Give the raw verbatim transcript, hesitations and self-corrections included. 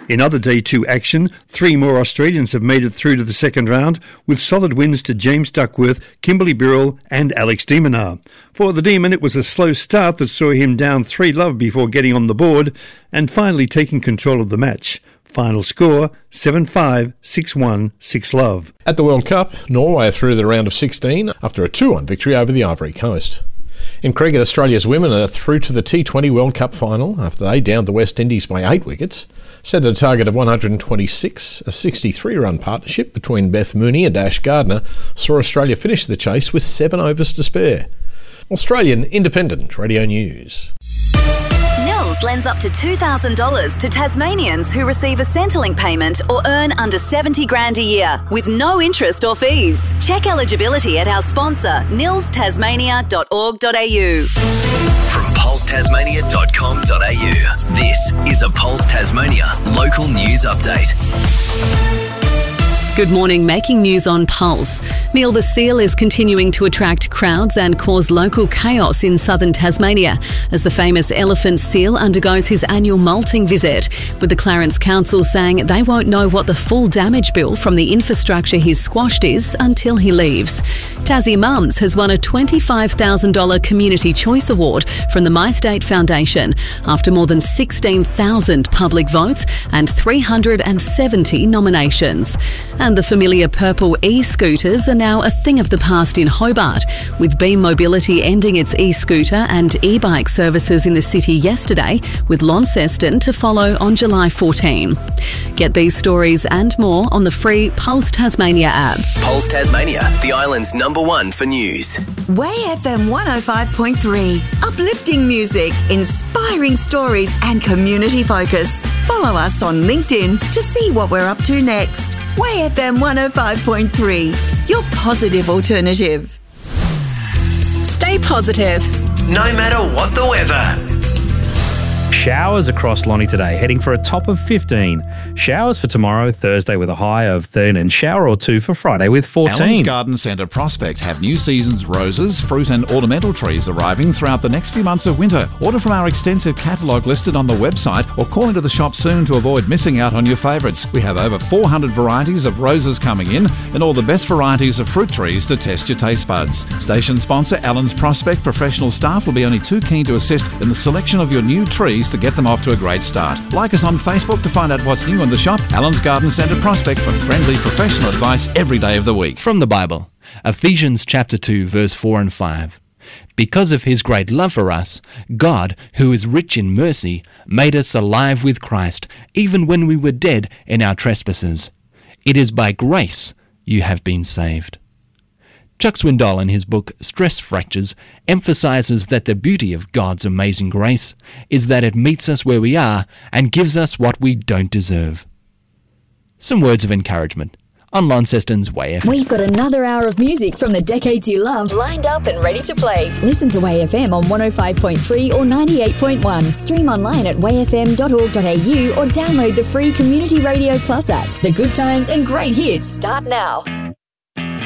In other Day two action, three more Australians have made it through to the second round with solid wins to James Duckworth, Kimberly Birrell and Alex de Minaur. For the Demon, it was a slow start that saw him down three love before getting on the board and finally taking control of the match. Final score, seven five, six one, six love. At the World Cup, Norway are through the round of sixteen after a two one victory over the Ivory Coast. In cricket, Australia's women are through to the T twenty World Cup final after they downed the West Indies by eight wickets, set a target of one hundred twenty-six. A sixty-three run partnership between Beth Mooney and Ash Gardner saw Australia finish the chase with seven overs to spare. Australian Independent Radio News. Nils lends up to two thousand dollars to Tasmanians who receive a Centrelink payment or earn under seventy grand a year with no interest or fees. Check eligibility at our sponsor, nils tasmania dot org dot a u. From pulse tasmania dot com dot a u, this is a Pulse Tasmania local news update. Good morning, making news on Pulse. Neil the seal is continuing to attract crowds and cause local chaos in southern Tasmania as the famous elephant seal undergoes his annual molting visit, with the Clarence Council saying they won't know what the full damage bill from the infrastructure he's squashed is until he leaves. Tassie Mums has won a twenty-five thousand dollars Community Choice Award from the My State Foundation after more than sixteen thousand public votes and three hundred seventy nominations. And the familiar purple e-scooters are now a thing of the past in Hobart, with Beam Mobility ending its e-scooter and e-bike services in the city yesterday, with Launceston to follow on July fourteenth. Get these stories and more on the free Pulse Tasmania app. Pulse Tasmania, the island's number one for news. Way F M one oh five point three. Uplifting music, inspiring stories and community focus. Follow us on LinkedIn to see what we're up to next. Way F M one oh five point three, your positive alternative. Stay positive, no matter what the weather. Showers across Lonnie today, heading for a top of fifteen. Showers for tomorrow, Thursday, with a high of thirteen, and shower or two for Friday with fourteen. Allen's Garden Centre Prospect have new season's roses, fruit and ornamental trees arriving throughout the next few months of winter. Order from our extensive catalogue listed on the website or call into the shop soon to avoid missing out on your favourites. We have over four hundred varieties of roses coming in and all the best varieties of fruit trees to test your taste buds. Station sponsor Allen's Prospect professional staff will be only too keen to assist in the selection of your new trees to get them off to a great start. Like us on Facebook to find out what's new in the shop. Allen's Garden Centre Prospect for friendly professional advice every day of the week. From the Bible, Ephesians chapter two, verse four and five. Because of his great love for us, God, who is rich in mercy, made us alive with Christ, even when we were dead in our trespasses. It is by grace you have been saved. Chuck Swindoll, in his book Stress Fractures, emphasizes that the beauty of God's amazing grace is that it meets us where we are and gives us what we don't deserve. Some words of encouragement on Launceston's Way F M. We've got another hour of music from the decades you love lined up and ready to play. Listen to Way F M on one oh five point three or ninety-eight point one. Stream online at way f m dot org dot a u or download the free Community Radio Plus app. The good times and great hits start now.